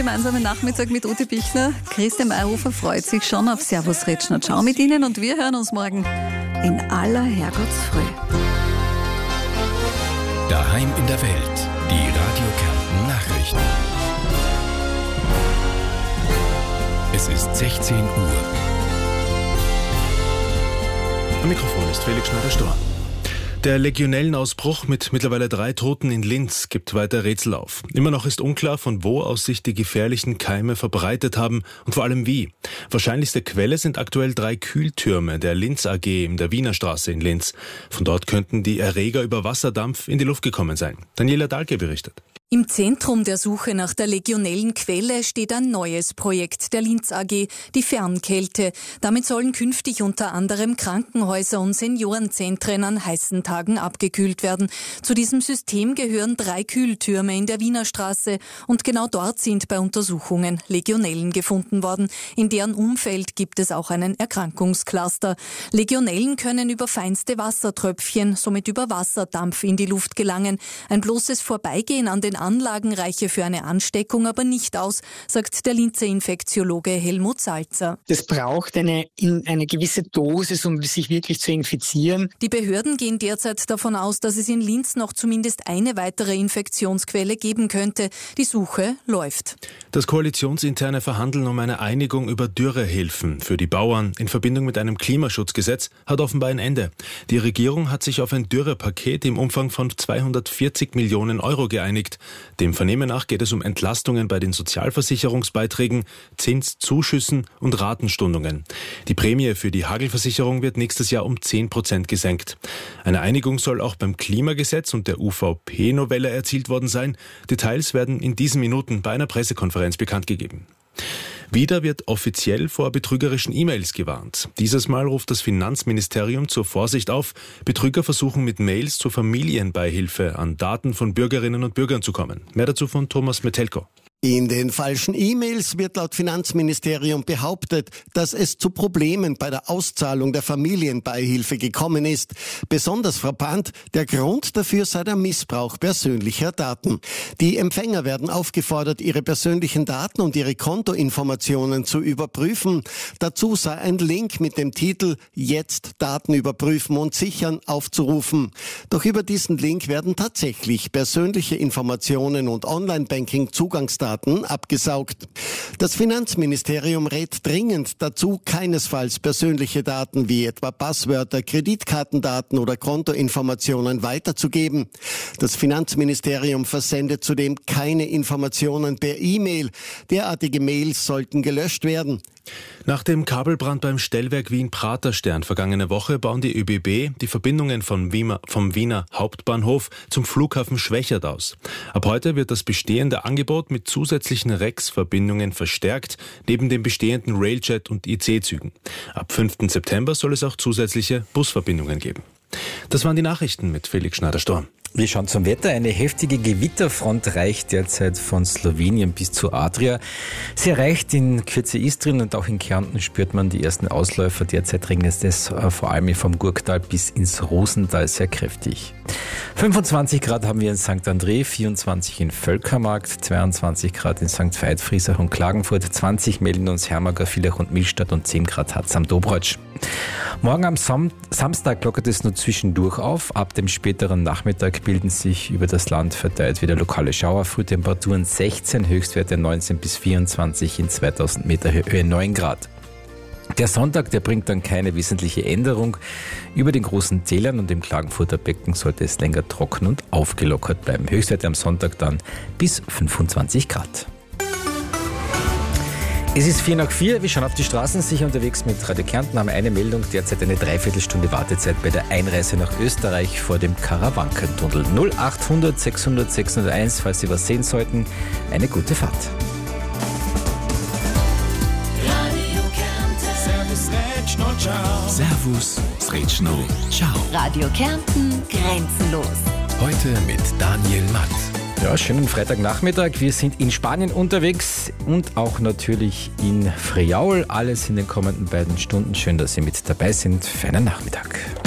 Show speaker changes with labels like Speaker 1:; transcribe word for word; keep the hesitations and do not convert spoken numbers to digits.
Speaker 1: Gemeinsamen Nachmittag mit Ute Bichler. Christian Mayhofer freut sich schon auf Servus Retschner. Ciao mit Ihnen und wir hören uns morgen in aller Herrgottsfrüh.
Speaker 2: Daheim in der Welt, die Radio Kärnten Nachrichten. Es ist sechzehn Uhr.
Speaker 3: Am Mikrofon ist Felix Schneider-Storr. Der Legionellenausbruch mit mittlerweile drei Toten in Linz gibt weiter Rätsel auf. Immer noch ist unklar, von wo aus sich die gefährlichen Keime verbreitet haben und vor allem wie. Wahrscheinlichste Quelle sind aktuell drei Kühltürme der Linz A G in der Wiener Straße in Linz. Von dort könnten die Erreger über Wasserdampf in die Luft gekommen sein. Daniela Dahlke berichtet.
Speaker 4: Im Zentrum der Suche nach der Legionellenquelle steht ein neues Projekt der Linz A G, die Fernkälte. Damit sollen künftig unter anderem Krankenhäuser und Seniorenzentren an heißen Tagen abgekühlt werden. Zu diesem System gehören drei Kühltürme in der Wiener Straße und genau dort sind bei Untersuchungen Legionellen gefunden worden. In deren Umfeld gibt es auch einen Erkrankungscluster. Legionellen können über feinste Wassertröpfchen, somit über Wasserdampf in die Luft gelangen. Ein bloßes Vorbeigehen an den Anlagen reiche für eine Ansteckung aber nicht aus, sagt der Linzer Infektiologe Helmut Salzer.
Speaker 5: Das braucht eine, eine gewisse Dosis, um sich wirklich zu infizieren.
Speaker 4: Die Behörden gehen derzeit davon aus, dass es in Linz noch zumindest eine weitere Infektionsquelle geben könnte. Die Suche läuft.
Speaker 3: Das koalitionsinterne Verhandeln um eine Einigung über Dürrehilfen für die Bauern in Verbindung mit einem Klimaschutzgesetz hat offenbar ein Ende. Die Regierung hat sich auf ein Dürrepaket im Umfang von zweihundertvierzig Millionen Euro geeinigt. Dem Vernehmen nach geht es um Entlastungen bei den Sozialversicherungsbeiträgen, Zinszuschüssen und Ratenstundungen. Die Prämie für die Hagelversicherung wird nächstes Jahr um zehn Prozent gesenkt. Eine Einigung soll auch beim Klimagesetz und der U V P-Novelle erzielt worden sein. Details werden in diesen Minuten bei einer Pressekonferenz bekannt gegeben. Wieder wird offiziell vor betrügerischen E-Mails gewarnt. Dieses Mal ruft das Finanzministerium zur Vorsicht auf. Betrüger versuchen mit Mails zur Familienbeihilfe an Daten von Bürgerinnen und Bürgern zu kommen. Mehr dazu von Thomas Metelko.
Speaker 6: In den falschen E-Mails wird laut Finanzministerium behauptet, dass es zu Problemen bei der Auszahlung der Familienbeihilfe gekommen ist. Besonders frappant, der Grund dafür sei der Missbrauch persönlicher Daten. Die Empfänger werden aufgefordert, ihre persönlichen Daten und ihre Kontoinformationen zu überprüfen. Dazu sei ein Link mit dem Titel »Jetzt Daten überprüfen und sichern« aufzurufen. Doch über diesen Link werden tatsächlich persönliche Informationen und Online-Banking-Zugangsdaten abgesaugt. Das Finanzministerium rät dringend dazu, keinesfalls persönliche Daten wie etwa Passwörter, Kreditkartendaten oder Kontoinformationen weiterzugeben. Das Finanzministerium versendet zudem keine Informationen per E-Mail. Derartige Mails sollten gelöscht werden.
Speaker 3: Nach dem Kabelbrand beim Stellwerk Wien-Praterstern vergangene Woche bauen die ÖBB die Verbindungen vom Wiener, vom Wiener Hauptbahnhof zum Flughafen Schwechat aus. Ab heute wird das bestehende Angebot mit zusätzlichen Rex-Verbindungen verstärkt, neben den bestehenden Railjet- und I C-Zügen. Ab fünften September soll es auch zusätzliche Busverbindungen geben. Das waren die Nachrichten mit Felix Schneider-Storr.
Speaker 7: Wir schauen zum Wetter. Eine heftige Gewitterfront reicht derzeit von Slowenien bis zur Adria. Sie erreicht in Kürze Istrien und auch in Kärnten spürt man die ersten Ausläufer. Derzeit regnet es vor allem vom Gurktal bis ins Rosental sehr kräftig. fünfundzwanzig Grad haben wir in Sankt André, vierundzwanzig in Völkermarkt, zweiundzwanzig Grad in Sankt Veit, Friesach und Klagenfurt, zwanzig melden uns Hermagor, Villach und Millstatt und zehn Grad hat es am Dobreutsch. Morgen am Sam- Samstag lockert es nur zwischendurch auf. Ab dem späteren Nachmittag bilden sich über das Land verteilt wieder lokale Schauer. Frühtemperaturen sechzehn, Höchstwerte neunzehn bis vierundzwanzig, in zweitausend Meter Höhe neun Grad. Der Sonntag, der bringt dann keine wesentliche Änderung. Über den großen Tälern und im Klagenfurter Becken sollte es länger trocken und aufgelockert bleiben. Höchstwerte am Sonntag dann bis fünfundzwanzig Grad. Es ist vier nach vier, wir schauen auf die Straßen, sicher unterwegs mit Radio Kärnten, haben eine Meldung, derzeit eine Dreiviertelstunde Wartezeit bei der Einreise nach Österreich vor dem Karawankentunnel. null achthundert sechshundert sechshunderteins, falls Sie was sehen sollten, eine gute Fahrt.
Speaker 2: Radio Kärnten. Servus, Retschno, ciao. Servus, Retschno, ciao.
Speaker 8: Radio Kärnten, grenzenlos.
Speaker 2: Heute mit Daniel Matt.
Speaker 7: Ja, schönen Freitagnachmittag. Wir sind in Spanien unterwegs und auch natürlich in Friaul. Alles in den kommenden beiden Stunden. Schön, dass Sie mit dabei sind für einen Nachmittag.